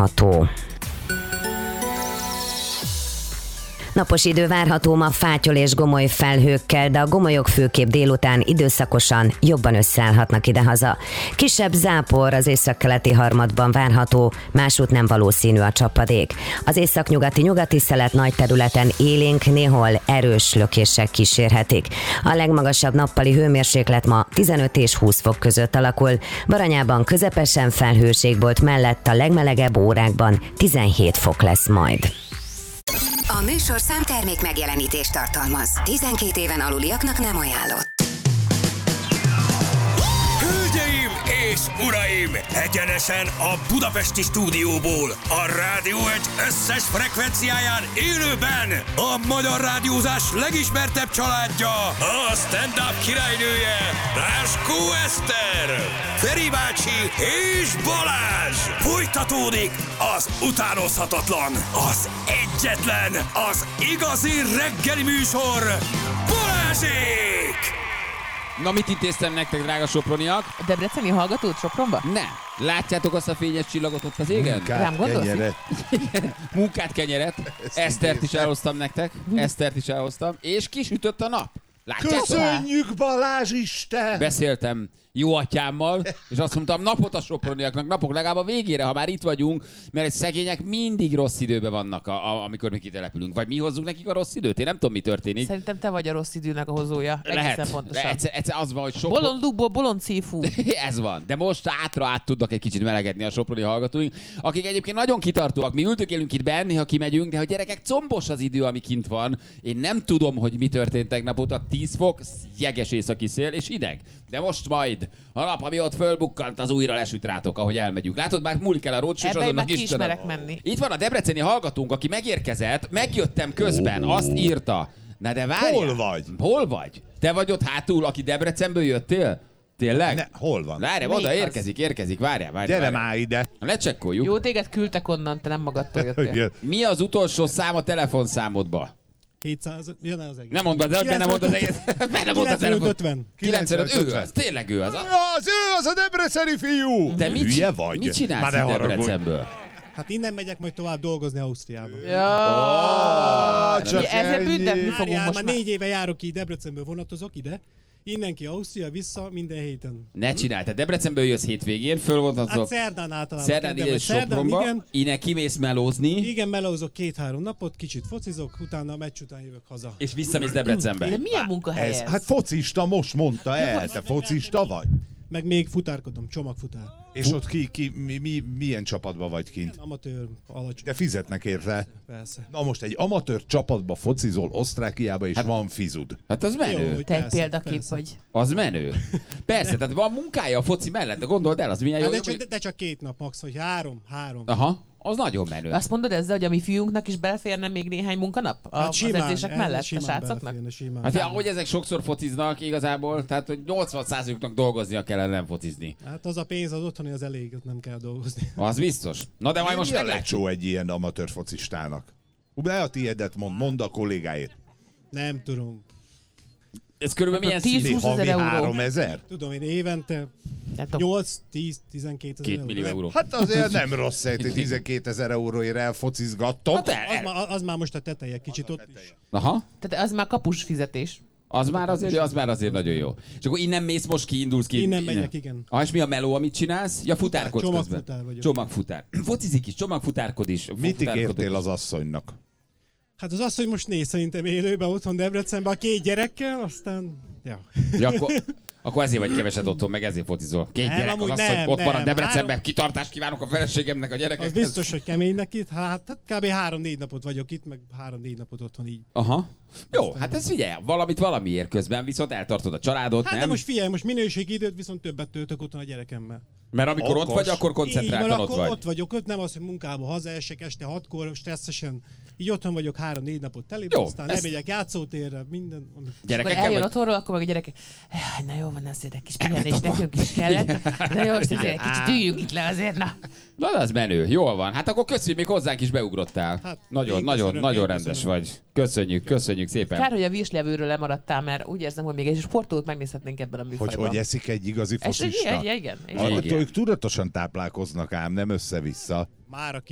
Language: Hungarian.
várható. Napos idő várható ma fátyol és gomoly felhőkkel, de a gomolyok főképp délután időszakosan jobban összeállhatnak idehaza. Kisebb zápor az északkeleti harmadban várható, másút nem valószínű a csapadék. Az északnyugati szelet nagy területen élénk, néhol erős lökések kísérhetik. A legmagasabb nappali hőmérséklet ma 15 és 20 fok között alakul, Baranyában közepesen felhőségbolt mellett a legmelegebb órákban 17 fok lesz majd. A műsorszám termék megjelenítést tartalmaz. 12 éven aluliaknak nem ajánlott. Hölgyeim és uraim! Egyenesen a budapesti stúdióból, a Rádió Egy összes frekvenciáján élőben a magyar rádiózás legismertebb családja, a stand-up királynője, Ráskó Eszter, Feri bácsi és Balázs! Folytatódik az utánozhatatlan, az egyetlen, az igazi reggeli műsor, Balázsék! Na, mit intéztem nektek, drága soproniak? A debreceni hallgatót Sopronba? Nem. Látjátok azt a fényes csillagot ott az égen? Rám gondolsz? Munkát, kenyeret. Esztert is elhoztam nektek. Esztert is elhoztam. És kisütött a nap. Látjátok? Köszönjük, Balázs Isten! Beszéltem jó atyámmal, és azt mondtam, napot a soproniaknak, napok legalább a végére, ha már itt vagyunk, mert egy szegények mindig rossz időben vannak, amikor mi kitelepülünk. Vagy mi hozzunk nekik a rossz időt? Én nem tudom, mi történik. Szerintem te vagy a rossz időnek a hozója. Lehet. Egyszer az van, hogy Bolond lukból, bolond szívfú. Ez van. De most át tudnak egy kicsit melegedni a soproni hallgatóink, akik egyébként nagyon kitartóak. Mi ültök ki benni, ha kimegyünk, de hogy gyerekek, combos az idő, ami kint van. Én nem tudom, hogy mi történt tegnap óta. 10 fok, jeges északi szél és hideg. De most majd a nap, ami ott fölbukkant, az újra lesüt rátok, ahogy elmegyünk. Látod, már múlik el a rócsó, és azonnak ismerek menni. Itt van a debreceni hallgatónk, aki megérkezett, megjöttem közben, azt írta. Na de várjál. Hol vagy? Hol vagy? Te vagy ott hátul, aki Debrecenből jöttél? Tényleg? Ne, hol van? Várjál, oda érkezik, várjál. Gyere már ide. Lecsekkoljuk. Jó, téged küldtek onnan, te nem magadtól jöttél. Mi az utolsó szám a telefonszámodba? 700, jön az egész. Nem mondod, de nem mondod az egész. 95-50. 95, ő az, tényleg ő az. Ő az a debreceni fiú! Te hülye vagy? Mit csinálsz itt Debrecenből? Hát innen megyek majd tovább dolgozni Ausztriába. Ezzel büntetni fogunk most már 4 éve járok ki Debrecenből, vonatozok ide. Innen ki Ausztria, vissza minden héten. Ne csinálj, te Debrecenből jössz hétvégén, fölvonatozok. Hát szerdán általában. Szerdán ide Sopronba, innen kimész melózni. Igen, melózok 2-3 napot, kicsit focizok, utána a meccs után jövök haza. És visszamész Debrecenbe. De milyen munkahely ez? Hát focista, most mondta el, te focista vagy? Meg még futárkodom, csomagfutár. És ott milyen csapatban vagy kint? Amatőr, alacsony. De fizetnek érte. Persze. Na most egy amatőr csapatba focizol Osztrákiába, és van fizud. Hát az menő. Jó, Te egy persze, példakép persze. vagy. Az menő. Persze, tehát van munkája a foci mellett, de gondold el, az milyen jó. De csak 2 nap max, vagy 3. Aha, az nagyon menő. Azt mondod ezzel, hogy a mi fiúnknak is beleférne még néhány munkanap? Az edzések mellett a srácoknak? Hát ahogy ezek sokszor fociznak igazából, tehát hogy 80%-uknak dolgoznia kellene, nem focizni. Hát az a pénz az otthoni az elég, ott nem kell dolgozni. Az biztos. Na de majd most Mi a meglátjuk. lecsó egy ilyen amatőr focistának? Ne a tiédet mondd a kollégáért. Nem tudom. Ez körülbelül milyen 10-20 színű? ezer Havi euró. 3000? Tudom én évente 8-10-12 2 millió euró. Hát azért nem rossz, hogy 12 000 euróért elfocizgattok. Hát Az már most a teteje, kicsit ott is. Aha. Tehát az már kapus fizetés. Az már azért nagyon jó. És akkor innen mész, most kiindulsz ki. Innen megyek, igen. És mi a meló, amit csinálsz? Ja, futárkodsz közben. Csomagfutár vagyok. Csomagfutár. Focizik is, csomagfutárkod is. Mit ígértél az asszonynak? Hát az hogy most néz szerintem élőben otthon Debrecenben a 2 gyerekkel, aztán... Ja, akkor ezért vagy keveset otthon, meg ezért focizol. 2 Nem, gyerek, az amúgy asszony nem, ott marad nem. Debrecenben. Kitartást kívánok a feleségemnek, a Az gyerekekhez. biztos, hogy keménynek itt. Hát kb. 3-4 napot vagyok itt, meg 3-4 napot otthon így. Aha. Jó, hát ez figyelj, valamiért közben viszont eltartod a családot, Hát nem? de most figyelj, most minőségi időt viszont többet töltök otthon a gyerekemmel. Mert amikor ott vagy, akkor Így koncentráltan van, ott akkor vagy. ott vagyok, ott nem az, hogy munkába hazaesek este 6-kor, stresszesen. Így otthon vagyok 3-4 napot telében, Jó, aztán ezt- lemegyek játszótérre, minden. Akkor Gyerekekkel eljön vagy? otthonról, akkor meg a gyerekek, na jó van, azért egy kis pihenés nekünk is kellett. De jó, most azért kicsit üljünk itt le azért, na. Na, az menő, jól van. Hát akkor köszönjük, még hozzánk is beugrottál. Hát, Nagyon én rendes köszönöm. vagy. Köszönjük szépen. Kár, hogy a virslevőről lemaradtál, mert úgy érzem, hogy még egy sportolót megnézhetnénk ebben a műfajban. Hogy eszik egy igazi És focista? igen. Igen. Ők tudatosan táplálkoznak ám, nem össze-vissza. Már a